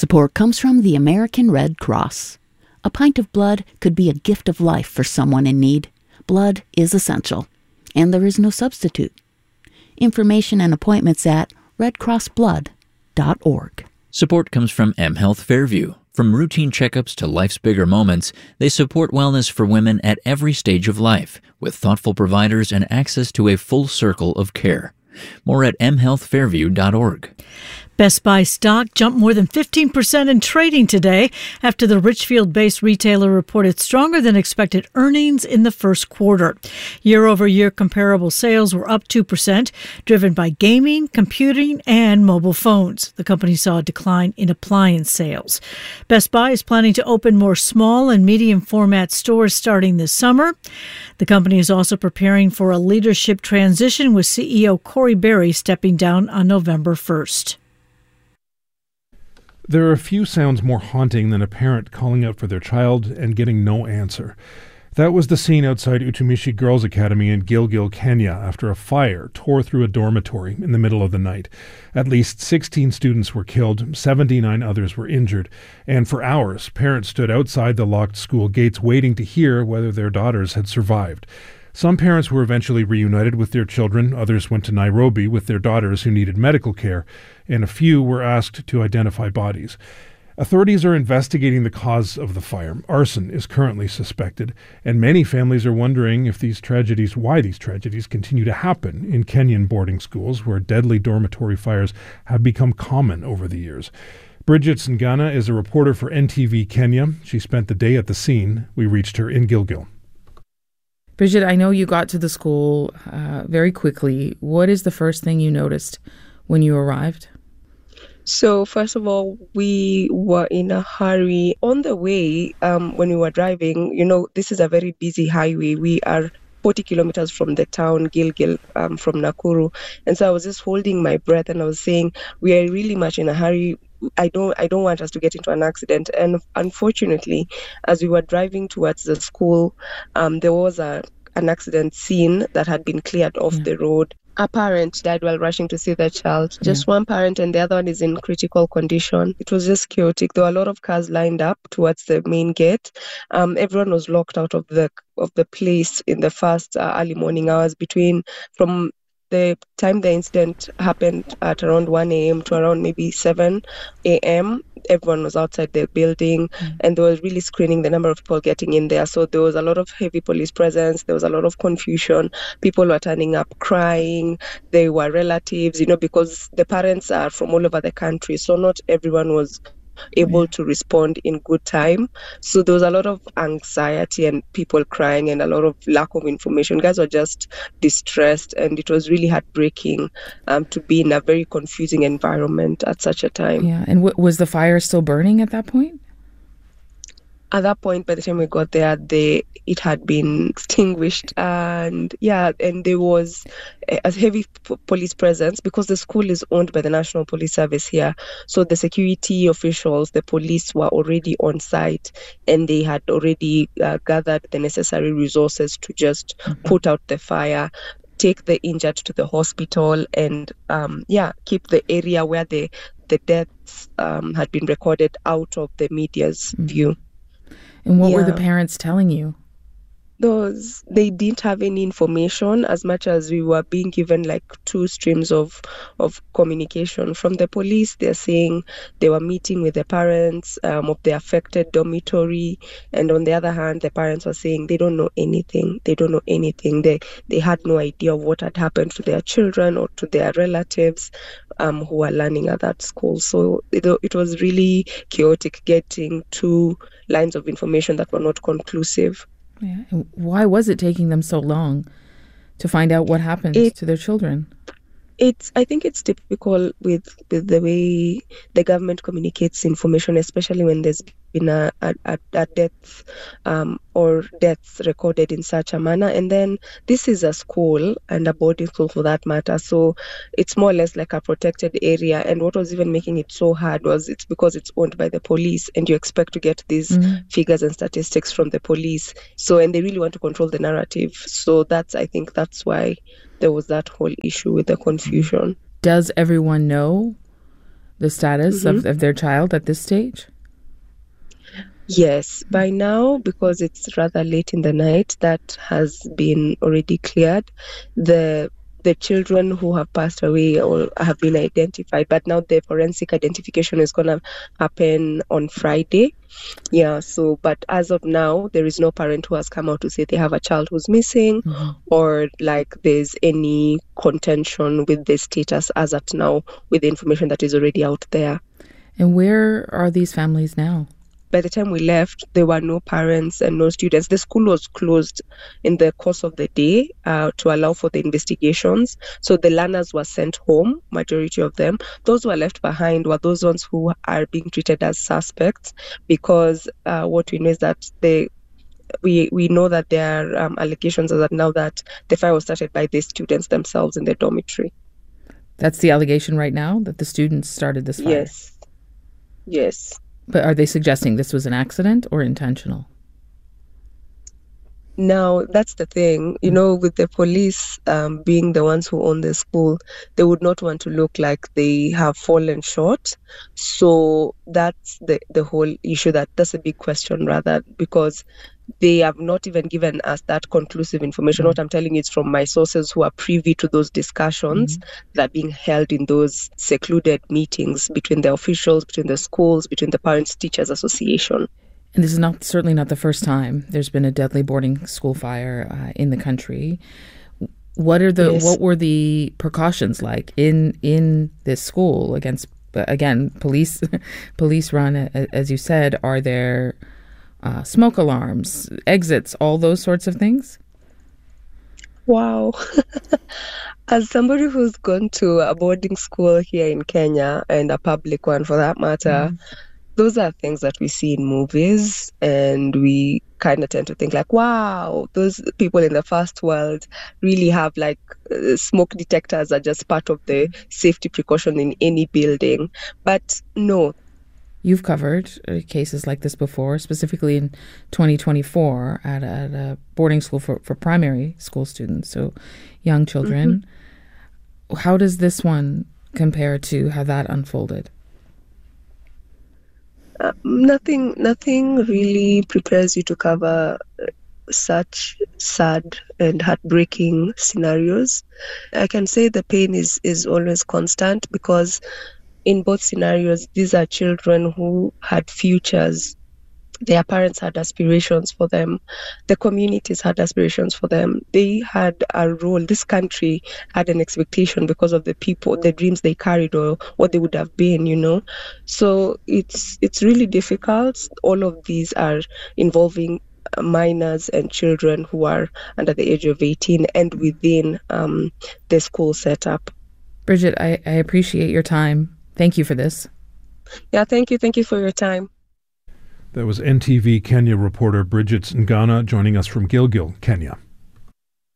Support comes from the American Red Cross. A pint of blood could be a gift of life for someone in need. Blood is essential, and there is no substitute. Information and appointments at redcrossblood.org. Support comes from mHealth Fairview. From routine checkups to life's bigger moments, they support wellness for women at every stage of life, with thoughtful providers and access to a full circle of care. More at mhealthfairview.org. Best Buy stock jumped more than 15% in trading today after the Richfield-based retailer reported stronger than expected earnings in the first quarter. Year-over-year comparable sales were up 2%, driven by gaming, computing, and mobile phones. The company saw a decline in appliance sales. Best Buy is planning to open more small and medium format stores starting this summer. The company is also preparing for a leadership transition with CEO Corey Berry stepping down on November 1st. There are few sounds more haunting than a parent calling out for their child and getting no answer. That was the scene outside Utumishi Girls Academy in Gilgil, Kenya, after a fire tore through a dormitory in the middle of the night. At least 16 students were killed, 79 others were injured, and for hours, parents stood outside the locked school gates waiting to hear whether their daughters had survived. Some parents were eventually reunited with their children, others went to Nairobi with their daughters who needed medical care, and a few were asked to identify bodies. Authorities are investigating the cause of the fire. Arson is currently suspected, and many families are wondering why these tragedies continue to happen in Kenyan boarding schools where deadly dormitory fires have become common over the years. Bridget Singana is a reporter for NTV Kenya. She spent the day at the scene. We reached her in Gilgil. Bridget, I know you got to the school very quickly. What is the first thing you noticed when you arrived? So first of all, we were in a hurry. On the way, when we were driving, this is a very busy highway. We are 40 kilometers from the town, Gilgil, from Nakuru. And so I was just holding my breath and I was saying, we are really much in a hurry. I don't want us to get into an accident. And unfortunately, as we were driving towards the school, there was an accident scene that had been cleared off the road. A parent died while rushing to see their child. Just one parent, and the other one is in critical condition. It was just chaotic. There were a lot of cars lined up towards the main gate. Everyone was locked out of the place in the first early morning hours from the time the incident happened at around 1 a.m. to around maybe 7 a.m., everyone was outside the building and they were really screening the number of people getting in there. So there was a lot of heavy police presence. There was a lot of confusion. People were turning up crying. They were relatives, because the parents are from all over the country. So not everyone was able to respond in good time. So there was a lot of anxiety and people crying and a lot of lack of information. Guys were just distressed, and it was really heartbreaking to be in a very confusing environment at such a time. Yeah, and was the fire still burning at that point? At that point, by the time we got there, it had been extinguished, and there was a heavy police presence because the school is owned by the National Police Service here. So the security officials, the police were already on site, and they had already gathered the necessary resources to just put out the fire, take the injured to the hospital, and keep the area where the deaths had been recorded out of the media's view. And what were the parents telling you? They didn't have any information, as much as we were being given like two streams of communication. From the police, they're saying they were meeting with the parents of the affected dormitory, and on the other hand, the parents were saying they don't know anything. They don't know anything. They had no idea of what had happened to their children or to their relatives who were learning at that school. So it was really chaotic getting two lines of information that were not conclusive. Yeah. And why was it taking them so long to find out what happened to their children? I think it's typical with the way the government communicates information, especially when there's been a death or deaths recorded in such a manner. And then this is a school, and a boarding school for that matter, so it's more or less like a protected area. And what was even making it so hard was it's because it's owned by the police, and you expect to get these figures and statistics from the police. So, and they really want to control the narrative. So I think that's why there was that whole issue with the confusion. Does everyone know the status of their child at this stage? Yes, by now, because it's rather late in the night, that has been already cleared. The children who have passed away or have been identified, but now the forensic identification is going to happen on Friday. Yeah, so, but as of now, there is no parent who has come out to say they have a child who's missing or like there's any contention with the status as at now with the information that is already out there. And where are these families now? By the time we left, there were no parents and no students. The school was closed in the course of the day to allow for the investigations. So the learners were sent home, majority of them. Those who were left behind were those ones who are being treated as suspects because what we know is that we know that there are allegations as of now that the fire was started by the students themselves in the dormitory. That's the allegation right now, that the students started this fire? Yes. But are they suggesting this was an accident or intentional? Now, that's the thing, with the police being the ones who own the school, they would not want to look like they have fallen short. So that's the whole issue. That's a big question, rather, because they have not even given us that conclusive information. What I'm telling you is from my sources who are privy to those discussions that are being held in those secluded meetings between the officials, between the schools, between the Parents Teachers Association. And this is certainly not the first time there's been a deadly boarding school fire in the country. What were the precautions like in this school against, again, police run, as you said? Are there smoke alarms, exits, all those sorts of things? Wow. As somebody who's gone to a boarding school here in Kenya, and a public one for that matter, those are things that we see in movies, and we kind of tend to think like, wow, those people in the first world really have like smoke detectors are just part of the safety precaution in any building. But no. You've covered cases like this before, specifically in 2024 at a boarding school for primary school students, so young children. How does this one compare to how that unfolded? Nothing really prepares you to cover such sad and heartbreaking scenarios. I can say the pain is always constant because in both scenarios, these are children who had futures. Their parents had aspirations for them. The communities had aspirations for them. They had a role. This country had an expectation because of the people, the dreams they carried or what they would have been, So it's really difficult. All of these are involving minors and children who are under the age of 18 and within the school setup. Bridget, I appreciate your time. Thank you for this. Yeah, thank you. Thank you for your time. That was NTV Kenya reporter Bridget Ngana joining us from Gilgil, Kenya.